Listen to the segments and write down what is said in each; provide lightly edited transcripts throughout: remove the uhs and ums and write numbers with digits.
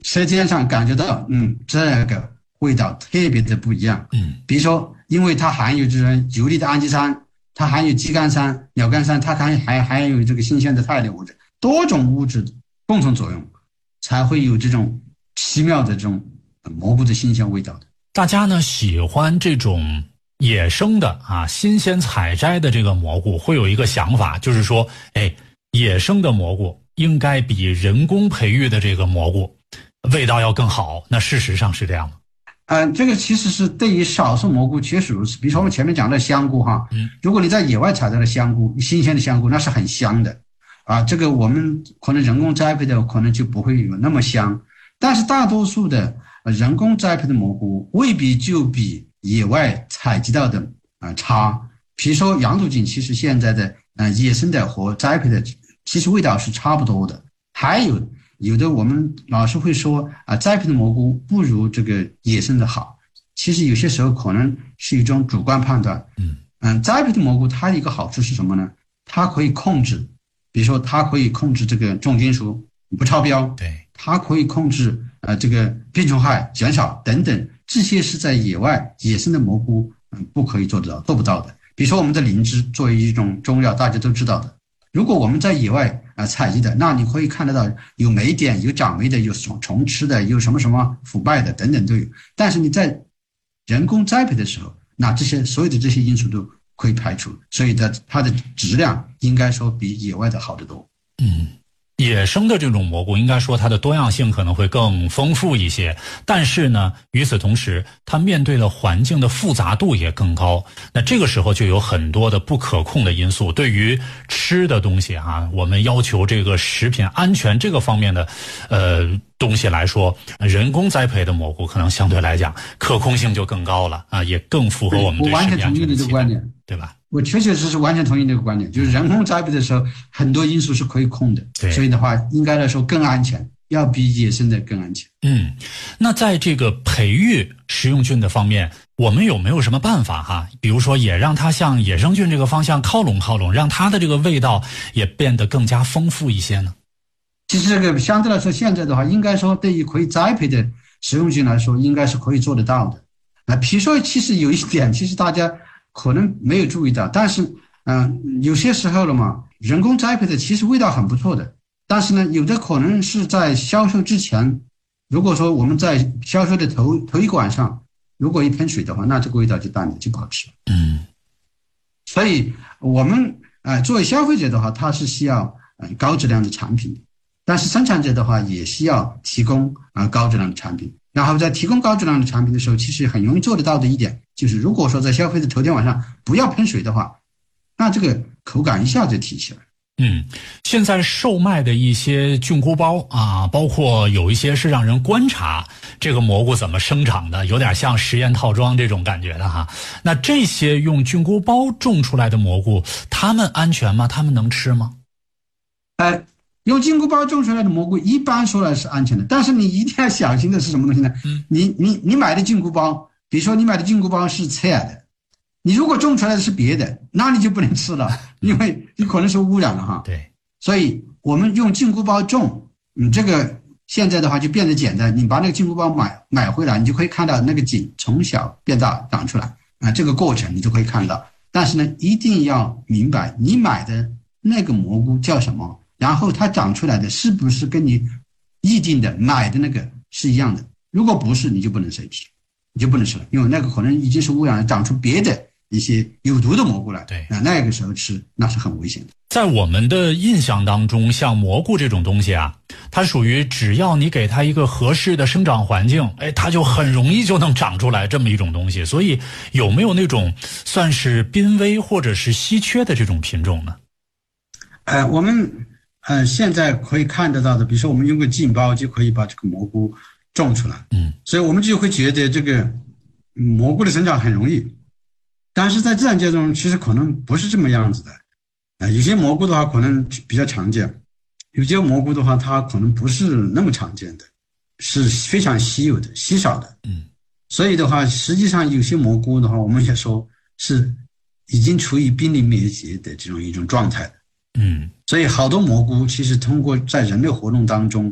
舌尖上感觉到，这个味道特别的不一样。比如说，因为它含有这种游离的氨基酸，它含有肌酐酸、鸟苷酸，它还有这个新鲜的肽类物质，多种物质共同作用，才会有这种奇妙的这种蘑菇的新鲜味道的。 大家呢喜欢这种野生的新鲜采摘的这个蘑菇，会有一个想法，就是说，野生的蘑菇应该比人工培育的这个蘑菇味道要更好。那事实上是这样吗？ 这个其实是对于少数蘑菇确实如此。比如说我们前面讲的香菇哈，如果你在野外采到的香菇，新鲜的香菇，那是很香的这个我们可能人工栽培的可能就不会有那么香，但是大多数的人工栽培的蘑菇未必就比野外采集到的差。比如说洋土锦，其实现在的野生的和栽培的其实味道是差不多的。还有的我们老是会说栽培的蘑菇不如这个野生的好，其实有些时候可能是一种主观判断。栽培的蘑菇它的一个好处是什么呢？它可以控制，比如说它可以控制这个重金属不超标， 对， 它可以控制这个病虫害减少等等，这些是在野外野生的蘑菇不可以做得到、做不到的。比如说我们的灵芝作为一种中药，大家都知道的，如果我们在野外采集的，那你可以看得到有霉点、有长霉的、有虫吃的、有什么什么腐败的等等都有。但是你在人工栽培的时候，那这些所有的这些因素都可以排除，所以它的质量应该说比野外的好得多。 野生的这种蘑菇应该说它的多样性可能会更丰富一些，但是呢，与此同时它面对的环境的复杂度也更高。那这个时候就有很多的不可控的因素，对于吃的东西我们要求这个食品安全这个方面的东西来说，人工栽培的蘑菇可能相对来讲可控性就更高了也更符合我们对食品安全的期待，对吧？ 我确确实实完全同意这个观点，就是人工栽培的时候很多因素是可以控的，所以的话应该来说更安全，要比野生的更安全。 那在这个培育食用菌的方面，我们有没有什么办法比如说也让它向野生菌这个方向靠拢靠拢，让它的这个味道也变得更加丰富一些呢？ 其实这个相对来说现在的话应该说对于可以栽培的食用菌来说应该是可以做得到的。比如说其实有一点其实大家可能没有注意到，但是有些时候了嘛，人工栽培的其实味道很不错的，但是呢有的可能是在销售之前，如果说我们在销售的头一晚上如果一喷水的话，那这个味道就淡了，就不好吃。所以我们作为消费者的话，它是需要高质量的产品，但是生产者的话也需要提供高质量的产品。然后在提供高质量的产品的时候，其实很容易做得到的一点就是，如果说在消费的头天晚上不要喷水的话，那这个口感一下就提起来。 现在售卖的一些菌菇包包括有一些是让人观察这个蘑菇怎么生长的，有点像实验套装这种感觉的那这些用菌菇包种出来的蘑菇，它们安全吗？它们能吃吗？ 用菌菇包种出来的蘑菇一般说来是安全的，但是你一定要小心的是什么东西呢？你买的菌菇包，比如说你买的菌菇包是侧的，你如果种出来的是别的，那你就不能吃了，因为你可能是污染了对， 所以我们用菌菇包种，这个现在的话就变得简单，你把那个菌菇包买回来，你就可以看到那个茎从小变大长出来这个过程你就可以看到。但是呢，一定要明白你买的那个蘑菇叫什么，然后它长出来的是不是跟你预定的买的那个是一样的，如果不是你就不能吃，你就不能吃了，因为那个可能已经是污染了，长出别的一些有毒的蘑菇来。 对， 那个时候吃那是很危险的。 在我们的印象当中，像蘑菇这种东西它属于只要你给它一个合适的生长环境，它就很容易就能长出来这么一种东西。所以有没有那种算是濒危或者是稀缺的这种品种呢？ 我们现在可以看得到的，比如说我们用个浸包就可以把这个蘑菇种出来。所以我们就会觉得这个蘑菇的生长很容易，但是在自然界中其实可能不是这么样子的。有些蘑菇的话可能比较常见，有些蘑菇的话它可能不是那么常见的，是非常稀有的、稀少的。所以的话，实际上有些蘑菇的话，我们也说是已经处于濒临灭绝的这种一种状态。所以好多蘑菇其实通过在人类活动当中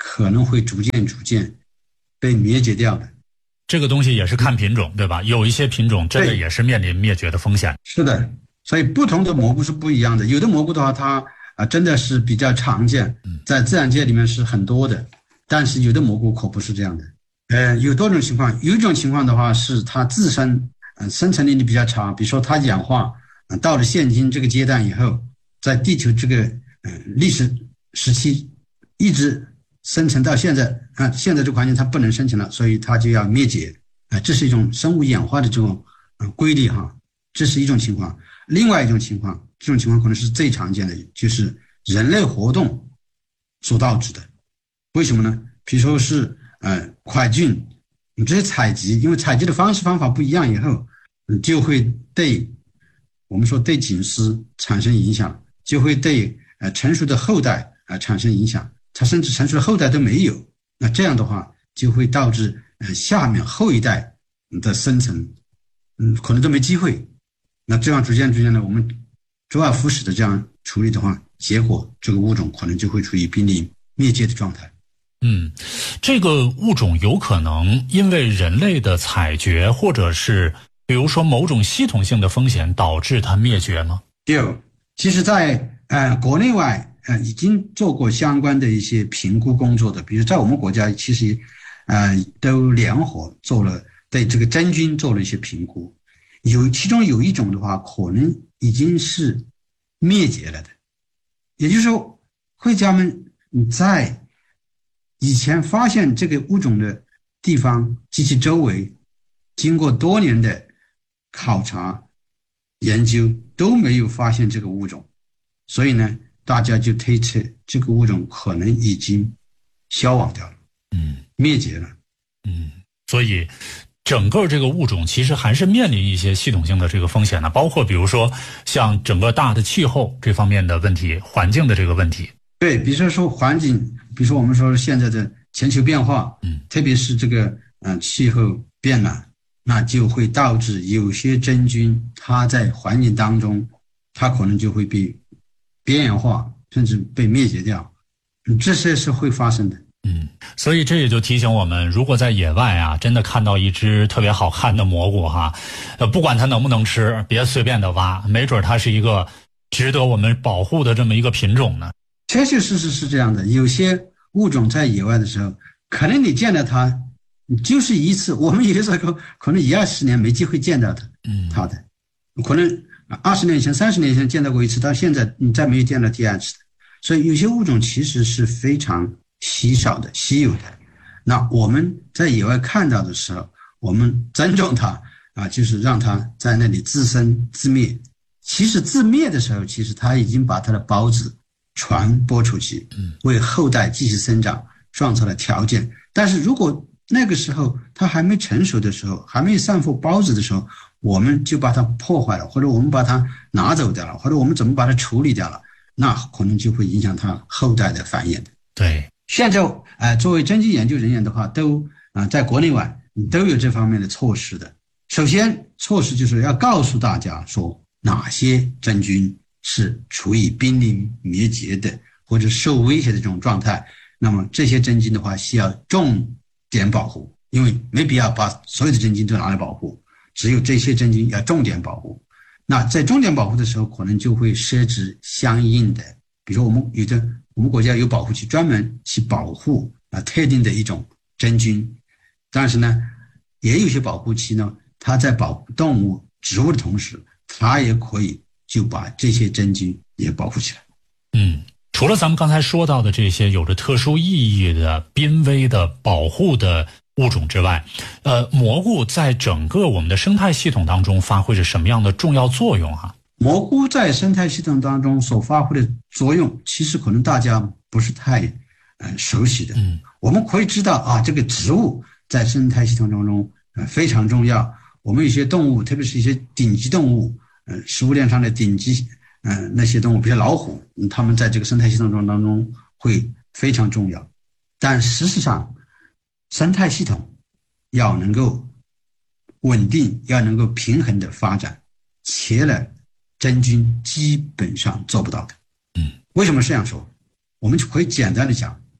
可能会逐渐被灭绝掉的。 这个东西也是看品种，对吧？有一些品种真的也是面临灭绝的风险。 是的，所以不同的蘑菇是不一样的。有的蘑菇的话，它真的是比较常见，在自然界里面是很多的，但是有的蘑菇可不是这样的。有多种情况，有一种情况的话是它自身生存能力比较差，比如说它氧化到了现今这个阶段以后，在地球这个历史时期一直生存到现在现在这个环境它不能生存了，所以它就要灭绝这是一种生物演化的这种规律哈，这是一种情况。另外一种情况，这种情况可能是最常见的，就是人类活动所导致的。为什么呢？比如说是快菌，你这些采集，因为采集的方法不一样以后，就会对我们说对菌丝产生影响，就会对成熟的后代产生影响，它甚至成熟的后代都没有。那这样的话就会导致下面后一代的生存可能都没机会。那这样逐渐的我们周而复始的这样处理的话，结果这个物种可能就会处于濒临灭绝的状态。 这个物种有可能因为人类的采掘，或者是比如说某种系统性的风险导致它灭绝吗？ 有，其实在国内外已经做过相关的一些评估工作的，比如在我们国家其实都联合做了对这个真菌做了一些评估，其中有一种的话可能已经是灭绝了的，也就是说会家们在以前发现这个物种的地方及其周围，经过多年的考察研究都没有发现这个物种，所以呢大家就推测这个物种可能已经消亡掉了，灭绝了。 所以整个这个物种其实还是面临一些系统性的这个风险的，包括比如说像整个大的气候这方面的问题，环境的这个问题。 对，比如说环境，比如说我们说现在的全球变化，特别是这个气候变暖，那就会导致有些真菌它在环境当中，它可能就会被边缘化，甚至被灭绝掉，这些是会发生的。 所以这也就提醒我们，如果在野外真的看到一只特别好看的蘑菇不管它能不能吃，别随便的挖，没准它是一个值得我们保护的这么一个品种呢。 确确实实是这样的，有些物种在野外的时候，可能你见到它就是一次，我们有的时候可能1-20年没机会见到它的，可能20年前、30年前见到过一次，到现在你再没有见到第二次的。所以有些物种其实是非常稀少的、稀有的。那我们在野外看到的时候，我们尊重它就是让它在那里自生自灭。其实自灭的时候，其实它已经把它的孢子传播出去，为后代继续生长创造了条件。但是如果那个时候它还没成熟的时候，还没有散布孢子的时候，我们就把它破坏了，或者我们把它拿走掉了，或者我们怎么把它处理掉了，那可能就会影响它后代的繁衍的。 对， 现在作为真菌研究人员的话，都在国内外都有这方面的措施的。首先措施就是要告诉大家说哪些真菌是处于濒临灭绝的或者受威胁的这种状态，那么这些真菌的话需要重点保护，因为没必要把所有的真菌都拿来保护，只有这些真菌要重点保护。那在重点保护的时候，可能就会设置相应的，比如说我们国家有保护区专门去保护特定的一种真菌，但是呢也有些保护区呢，它在保护动物植物的同时，它也可以就把这些真菌也保护起来。 除了咱们刚才说到的这些有着特殊意义的濒危的保护的物种之外，蘑菇在整个我们的生态系统当中发挥着什么样的重要作用蘑菇在生态系统当中所发挥的作用，其实可能大家不是太熟悉的。我们可以知道这个植物在生态系统当中非常重要。我们有些动物，特别是一些顶级动物，食物链上的顶级那些动物，比如老虎，它们在这个生态系统当中会非常重要。但事实上，生态系统要能够稳定，要能够平衡的发展，缺了真菌基本上做不到的。为什么这样说？我们就可以简单的讲，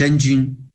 真菌